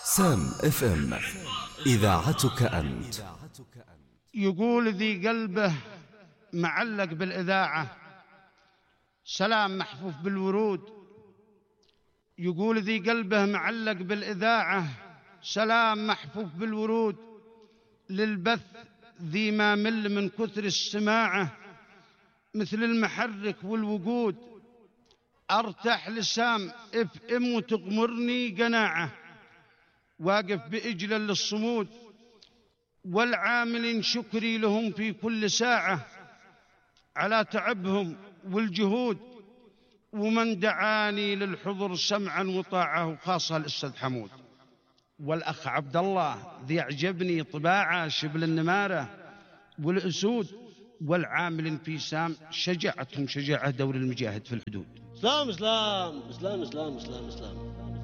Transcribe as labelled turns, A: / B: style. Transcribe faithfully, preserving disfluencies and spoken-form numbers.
A: سام اف ام، إذاعتك أنت.
B: يقول ذي قلبه معلق بالإذاعة سلام محفوف بالورود. يقول ذي قلبه معلق بالإذاعة سلام محفوف بالورود. للبث ذي ما مل من كثر السماعة مثل المحرك والوقود. أرتاح لسام اف ام وتغمرني قناعة، واقف بإجلا للصمود والعاملين شكري لهم في كل ساعة على تعبهم والجهود. ومن دعاني للحضور سمعا وطاعة وخاصة الأستاذ حمود. والأخ عبد الله ذي أعجبني طباعة شبل النمارة والأسود. والعامل في سام شجاعتهم شجاعة دور المجاهد في الحدود.
C: اسلام اسلام اسلام اسلام اسلام اسلام